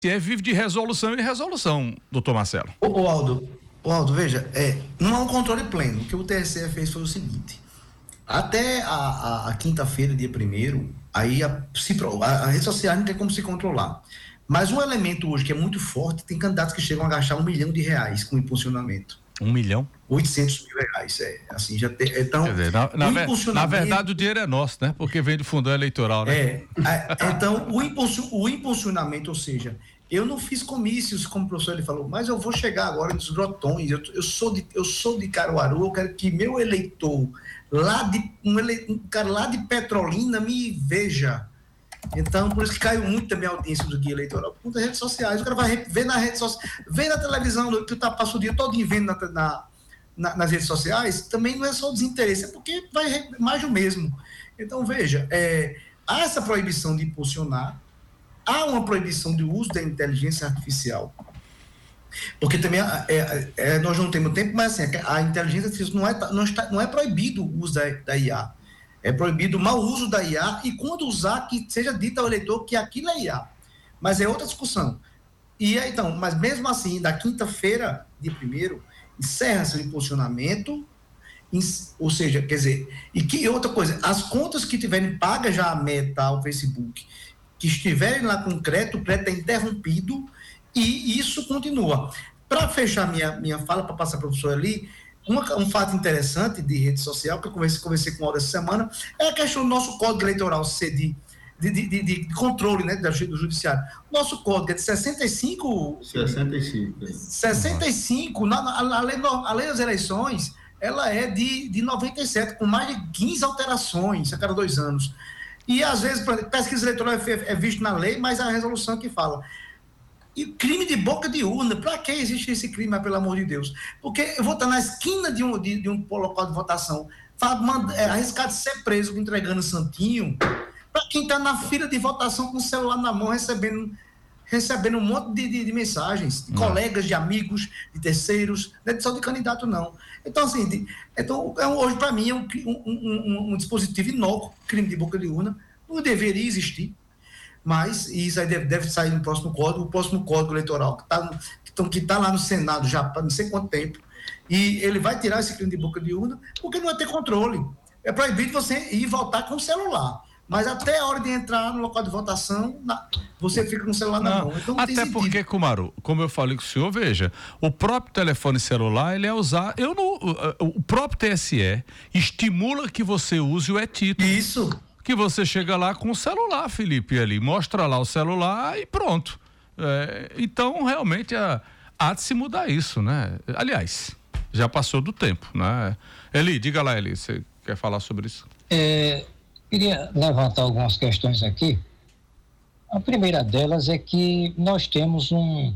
vive de resolução e resolução, doutor Marcelo. Ô Aldo, veja, não há um controle pleno. O que o TSE fez foi o seguinte: até a quinta-feira, dia 1º, aí a rede social não tem como se controlar. Mas um elemento hoje que é muito forte, tem candidatos que chegam a gastar R$1 milhão com impulsionamento. 1 milhão? 800 mil reais, assim, já tem, então... Quer dizer, na verdade o dinheiro é nosso, né? Porque vem do fundão eleitoral, né? Então, o impulsionamento, ou seja, eu não fiz comícios, como o professor ele falou, mas eu vou chegar agora nos Grotões, eu sou de Caruaru, eu quero que meu eleitor, um cara lá de Petrolina me veja. Então, por isso que caiu muito também a audiência do guia eleitoral, por conta das redes sociais. O cara vai ver na rede social, vê na televisão, que passa o dia todo vendo nas redes sociais, também não é só o desinteresse, é porque vai mais do mesmo. Então, veja, há essa proibição de impulsionar, há uma proibição de uso da inteligência artificial, porque também nós não temos tempo, mas assim, a inteligência artificial não é proibido o uso da IA. É proibido o mau uso da IA e quando usar, que seja dito ao eleitor que aquilo é IA. Mas é outra discussão. Então, mas mesmo assim, da quinta-feira, dia 1º, encerra-se o impulsionamento, ou seja, quer dizer, e outra coisa, as contas que tiverem pagas já a Meta, ao Facebook, que estiverem lá com crédito, o crédito é interrompido e isso continua. Para fechar minha fala, para passar para o professor ali, um fato interessante de rede social, que eu conversei com o Aura essa semana, é a questão do nosso código eleitoral ser de controle, né, do judiciário. Nosso código é de 65, a lei das eleições, ela é de 97, com mais de 15 alterações a cada 2 anos. E, às vezes, pesquisa eleitoral é visto na lei, mas é a resolução que fala. E crime de boca de urna, para que existe esse crime, pelo amor de Deus? Porque eu vou estar na esquina de um local de votação, arriscar de ser preso entregando santinho, para quem está na fila de votação com o celular na mão, recebendo um monte de mensagens, de colegas, de amigos, de terceiros, não é só de candidato, não. Então, assim, hoje, para mim, é um dispositivo inócuo, crime de boca de urna, não deveria existir. Mas isso aí deve sair no próximo código, o próximo código eleitoral que está lá no Senado já há não sei quanto tempo, e ele vai tirar esse crime de boca de urna, porque não vai ter controle. É proibido você ir votar com o celular, mas até a hora de entrar no local de votação, você fica com o celular na mão. Então, até porque, Kumaru, como eu falei com o senhor, veja, o próprio telefone celular, ele é usar, o próprio TSE estimula que você use o e-título. Isso. Que você chega lá com o celular, Felipe, ali, mostra lá o celular e pronto. Então, realmente, há de se mudar isso, né? Aliás, já passou do tempo, né? Eli, diga lá, Eli, você quer falar sobre isso? Queria levantar algumas questões aqui. A primeira delas é que nós temos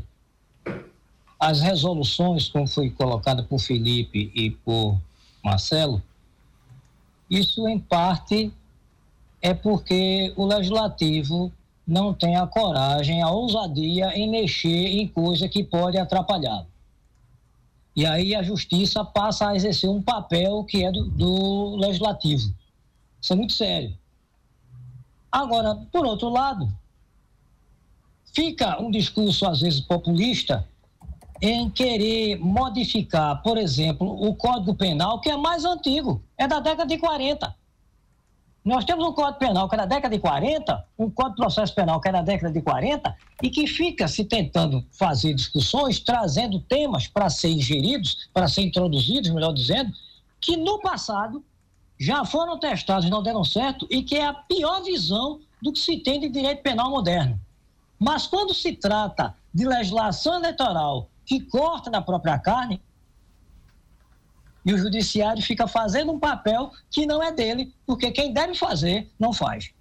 as resoluções, como foi colocada por Felipe e por Marcelo, isso em parte é porque o legislativo não tem a coragem, a ousadia em mexer em coisa que pode atrapalhar. E aí a justiça passa a exercer um papel que é do legislativo. Isso é muito sério. Agora, por outro lado, fica um discurso, às vezes, populista em querer modificar, por exemplo, o Código Penal, que é mais antigo, é da década de 40. Nós temos um Código Penal que é da década de 40, um Código de Processo Penal que é da década de 40, e que fica se tentando fazer discussões, trazendo temas para serem ingeridos, para serem introduzidos, melhor dizendo, que no passado já foram testados e não deram certo, e que é a pior visão do que se tem de direito penal moderno. Mas quando se trata de legislação eleitoral que corta na própria carne, e o judiciário fica fazendo um papel que não é dele, porque quem deve fazer, não faz.